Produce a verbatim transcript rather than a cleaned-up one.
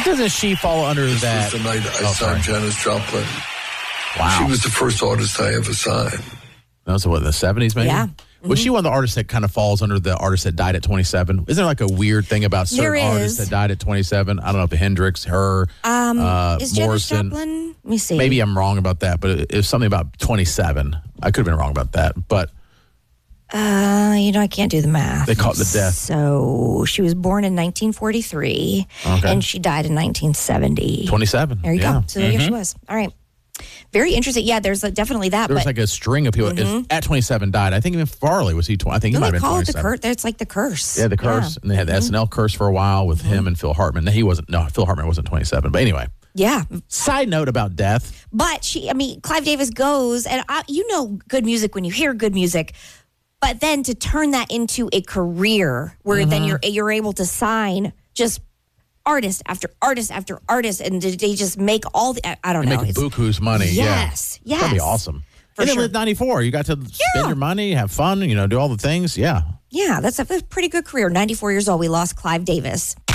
doesn't she fall under this that? was the night I oh, signed sorry. Janis Joplin. Wow. She was the first artist I ever signed. That was what, in the seventies, maybe? Yeah. Mm-hmm. Was she one of the artists that kind of falls under the artist that died at twenty-seven? Isn't there like a weird thing about certain There artists is. that died at twenty-seven? I don't know if Hendrix, her, Um, uh, is Janis Morrison. Joplin? Let me see. Maybe I'm wrong about that, but it, it was something about twenty-seven. I could have been wrong about that, but Uh, you know, I can't do the math. They call it the death. So she was born in nineteen forty-three, Okay. and she died in nineteen seventy. twenty-seven. There you yeah. go. So there she was. All right. Very interesting. Yeah, there's uh, definitely that. There was but like a string of people. If at twenty-seven died. I think even Farley was he. twenty I think he don't might they have been call it the twenty-seven. curse? It's like the curse. Yeah, the curse, and they had the S N L curse for a while with him and Phil Hartman. No, he wasn't. No, Phil Hartman wasn't twenty-seven. But anyway, Yeah. side note about death. But she, I mean, Clive Davis goes, and I, you know good music when you hear good music, but then to turn that into a career where then you're you're able to sign just artist after artist after artist, and they just make all the, I- I don't You know. make It's- buku's money. Yes, yeah. That'd be yes. awesome. For and then sure. with ninety-four, you got to Yeah. spend your money, have fun, you know, do all the things. Yeah. Yeah, that's a, that's a pretty good career. ninety-four years old, we lost Clive Davis.